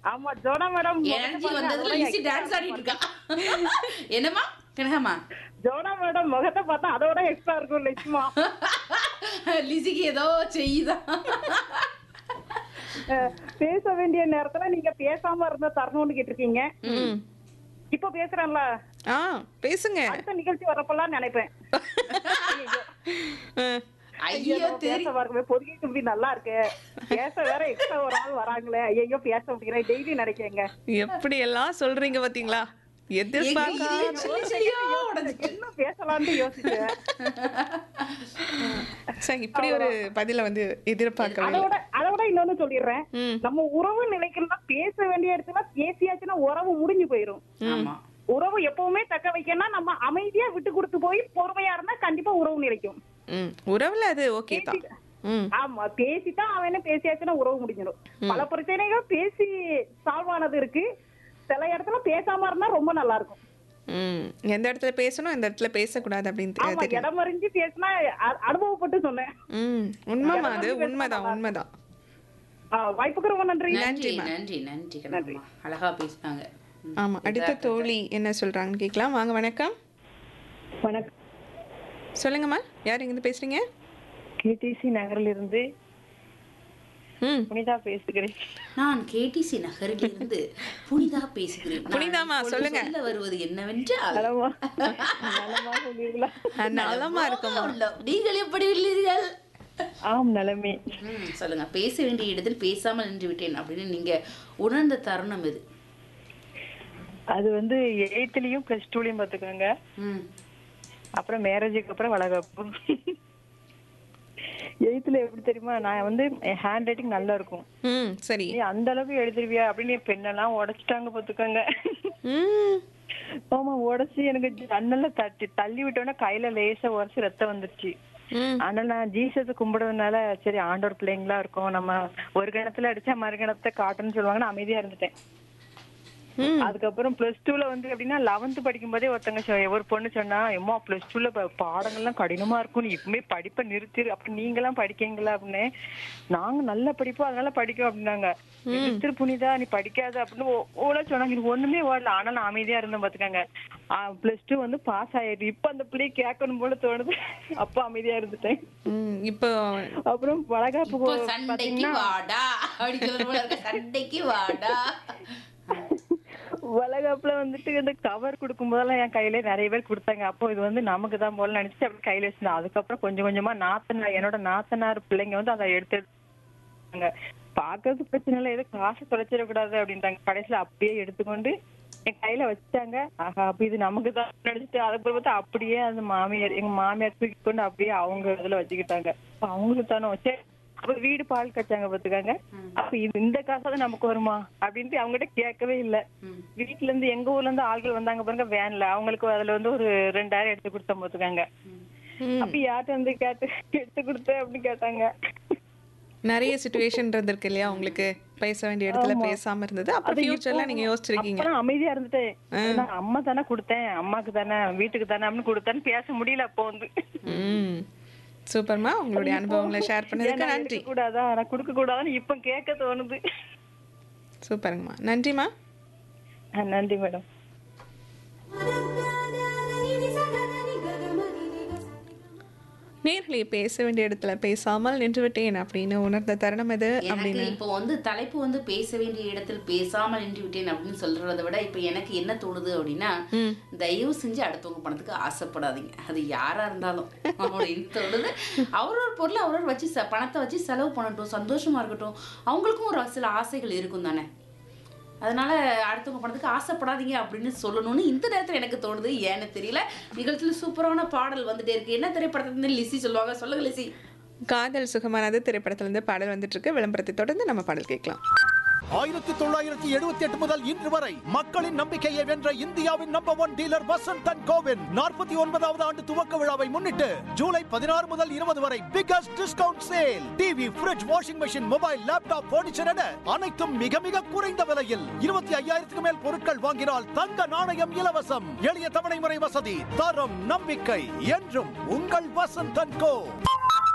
ஆமா ஜோனா madam energy வந்ததுல Lissy dance ஆடிட்டு இருக்கா. என்னம்மா கனகம்மா? ஜோனா மேடம் முகத்தை பார்த்தா அதோட எக்ஸ்ட்ரா இருக்கும் லட்சுமா. லிசிக்கு ஏதோ செய்யுதா? பேச வேண்டிய நேரத்துல நீங்க பேசாம இருந்த தரணும்னு கேட்டிருக்கீங்க. இப்ப பேசுறேன்ல, ஆ பேசுங்க. அடுத்த நிகழ்ச்சி வரப்பெல்லாம் நினைப்பேன் ஐயோ நம்ம பேச தெரியும். வரவே பொதுகைக்கு இப்படி நல்லா இருக்கு, பேச வேற எக்ஸ்ட்ரா ஒரு ஆள் வராங்களே, ஐயோ பேச முடியல டெய்லி நினைக்கேங்க. எப்படி எல்லாம் சொல்றீங்க பாத்தீங்களா? எதிர்பார்க்காத என்ன பேசலாம்னு யோசிச்சேன். சரி, இப்படி ஒரு பதில வந்து எதிர்பார்க்கவே இல்லை. அதோட இன்னொன்னு சொல்லிடுறேன். நம்ம உறவு நிலைக்கணும்னா பேச வேண்டிய இடத்துல பேசியாச்சுன்னா உறவு முடிஞ்சு போயிரும். ஆமா. உறவு எப்பவுமே தக்க வைக்கணும்னா நம்ம அமைதியா விட்டு கொடுத்து போய் பொறுமையா இருந்தா கண்டிப்பா உறவு நிலைக்கும். உறவுல அது ஓகே தான். ஆமா, பேசித்தான் அவனே பேசியாச்சுன்னா உறவு முடிஞ்சிடும். பல பிரச்சனைகள் பேசி சால்வ் ஆனது இருக்கு. சில இடத்துல பேசாம இருந்தா ரொம்ப நல்லா இருக்கும். எந்த இடத்துல பேசணும், எந்த இடத்துல பேசக்கூடாது அப்படின்னு ஆமா, தெரியும். இடம் அறிஞ்சு பேசினா அனுபவப்பட்டு சொன்னேன். உண்மைமா, அது உண்மைதான் உண்மைதான். வாய்ப்புக்கு ரொம்ப நன்றி. நன்றி நன்றி நன்றி கனகம்மா, அழகா பேசினாங்க. ஆமா, அடுத்த தோழி என்ன சொல்றாங்கன்னு கேட்கலாம். வாங்க, வணக்கம். வணக்கம், சொல்லுங்கம்மா, யார் இங்கிருந்து பேசுறீங்க? கேடிசி நகரில் இருந்து புனிதா பேசுகிறேன். நான் கேடிசி நகரில் இருந்து புனிதா பேசுகிறேன். புனிதாமா, சொல்லுங்க. சொல்ல வருவது என்னவென்றால், நலமா இருக்குமா? நீங்கள் எப்படி உள்ளீர்கள்? ஆம், நலமே. சொல்லுங்க. பேச வேண்டிய இடத்தில் பேசாமல் நின்று விட்டேன் அப்படின்னு நீங்க உணர்ந்த தருணம் எது? அது வந்து 8th + 2 பாத்துக்கோங்க. அப்புறம் மேரேஜுக்கு அப்புறம் வளகாப்பு. 8th எப்படி தெரியுமா, நான் வந்து ஹேண்ட் ரைட்டிங் நல்லா இருக்கும். சரி. நீ அந்த அளவுக்கு எழுதிருவியா அப்படின்னு பெண்ணெல்லாம் உடைச்சிட்டாங்க பாத்துக்கோங்க. ஆமா, உடைச்சு எனக்கு ஜன்னல்ல தள்ளி விட்டோன்னா கையில லேசா உரைச்சு ரத்தம் வந்துருச்சு. ஆனா நான் ஜீசஸ் கும்பிடுறதுனால சரி ஆண்டவர் பிள்ளைங்களா இருக்கும், நம்ம ஒரு கணத்துல அடிச்சா மறு கணத்தை காட்டுன்னு சொல்லுவாங்க, நான் அமைதியா இருந்துட்டேன். அதுக்கப்புறம் +2 வந்து எப்படின்னா 11th படிக்கும் போதே ஒரு பொண்ணு சொன்னா, எம்மா +2 பாடங்கள்லாம் கடினமா இருக்கும், நீ இப்பவுமே படிப்பை நிறுத்திரு, அப்ப நீங்க எல்லாம் படிக்கீங்களா அப்படின்னு. நாங்க நல்லா படிப்போம் அதனால படிக்கும் அப்படின்னாங்க. நிறுத்திரு புனிதா, நீ படிக்காத அப்படின்னு ஓட சொன்னாங்க. எனக்கு ஒண்ணுமே ஓடல, ஆனா நான் அமைதியா இருந்தேன் பாத்துக்காங்க. +2 வந்து பாஸ் ஆயிடுது. இப்ப அந்த பிள்ளையை கேட்கணும் போல தோணுது. அப்ப அமைதியா இருந்துட்டேன். இப்போ அப்புறம் வளகாப்பு சண்டைக்கு வாடா அப்படிங்கிறது போல இருக்கு. சண்டைக்கு வாடா. வளகாப்புல வந்துட்டு இந்த கவர் கொடுக்கும் போதெல்லாம் என் கையில நிறைய பேர் கொடுத்தாங்க. அப்போ இது வந்து நமக்கு தான் போல நினைச்சு அப்படி கையில வச்சிருந்தேன். அதுக்கப்புறம் கொஞ்சம் கொஞ்சமா என்னோட நாத்தனார் பிள்ளைங்க வந்து அதை எடுத்து பாக்குறது பிரச்சனை இல்லை, எதுவும் காசு தொலைச்சிடக்கூடாது அப்படின்ட்டாங்க. கடைசியில அப்படியே எடுத்துக்கொண்டு என் கையில வச்சுட்டாங்க. ஆஹா, அப்ப இது நமக்கு தான் நினைச்சிட்டு அதுக்கப்புறம் பார்த்தா அப்படியே அந்த எங்க மாமியார் தூக்கி கொண்டு அப்படியே அவங்க இதுல வச்சுக்கிட்டாங்க. அப்ப அவங்களுக்கு தானே சரி, அப்ப வீடு பால் கச்சாங்க பாத்துக்காங்க. அப்ப இது இந்த காசாதான் நமக்கு வருமா அப்படின்ட்டு அவங்ககிட்ட கேட்கவே இல்லை. வீட்டுல இருந்து எங்க ஊர்ல இருந்து ஆள்கள் வந்தாங்க பாருங்க வேன்ல, அவங்களுக்கு அதுல வந்து ஒரு 2000 எடுத்து கொடுத்தா பாத்துக்காங்க. அப்ப யார்கிட்ட வந்து எடுத்து கொடுத்த அப்படின்னு கேட்டாங்க. நிறைய சிச்சுவேஷன் இருந்திருக்கு இல்லையா உங்களுக்கு, பேச வேண்டிய இடத்துல பேசாம இருந்தது. அப்புறம் ஃபியூச்சர்ல நீங்க யோசிச்சிருக்கீங்க. அப்புறம் அமைதியா இருந்துட்டேன். அம்மா தானே கொடுத்தேன், அம்மாக்கு தானே வீட்டுக்கு தானே அப்படின்னு கொடுத்தேன்னு பேச முடியல. அப்போ வந்து சூப்பர்மா, உங்களுடைய அனுபவங்களை ஷேர் பண்ணதுக்கு நன்றி. கூடாதா, நான் கொடுக்க கூடாதான்னு இப்ப கேட்க தோணுது. சூப்பருங்கம்மா, நன்றிமா. நன்றி மேடம். நேர்களை பேச வேண்டிய இடத்துல பேசாமல் நின்று விட்டேன் அப்படின்னு உணர்ந்த தருணம் எது அப்படின்னு இப்போ வந்து தலைப்பு வந்து பேச வேண்டிய இடத்தில் பேசாமல் நின்று விட்டேன் அப்படின்னு சொல்றதை விட இப்ப எனக்கு என்ன தோணுது அப்படின்னா, தயவு செஞ்சு அடுத்தவங்க பணத்துக்கு ஆசைப்படாதீங்க, அது யாரா இருந்தாலும் அப்படின்னு தோணுது. அவரோட பொருளை அவரோட வச்சு பணத்தை வச்சு செலவு பண்ணட்டும், சந்தோஷமா இருக்கட்டும். அவங்களுக்கும் ஒரு சில ஆசைகள் இருக்கும் தானே, அதனால அடுத்தவங்க பணத்துக்கு ஆசைப்படாதீங்க அப்படின்னு சொல்லணும்னு இந்த நேரத்தில் எனக்கு தோணுது. ஏன்னு தெரியல. நிகழ்ச்சியில் சூப்பரான பாடல் வந்துட்டே இருக்கு. என்ன திரைப்படத்துல லிசி சொல்லுவாங்க, சொல்லுங்க லிசி. காதல் சுகமானது திரைப்படத்துல இருந்து பாடல் வந்துட்டு இருக்கு. விளம்பரத்தை தொடர்ந்து நம்ம பாடல் கேட்கலாம். 1978 முதல் இன்று வரை மக்களின் நம்பிக்கையை வென்ற இந்தியாவின் number 1 dealer Vasanth and CoWIN 49வது ஆண்டு துவக்க விழாவை முன்னிட்டு ஜூலை 16 முதல் 20 வரை biggest discount sale. TV, fridge, washing machine, mobile, laptop, furniture என அனைத்தும் மிக மிக குறைந்த விலையில். 25,000க்கு மேல் பொருட்கள் வாங்கினால் தங்க நாணயம் இலவசம். எளிய தவணை முறை வசதி. தரம், நம்பிக்கை என்றும் உங்கள் வசந்த் அண்ட் கோ.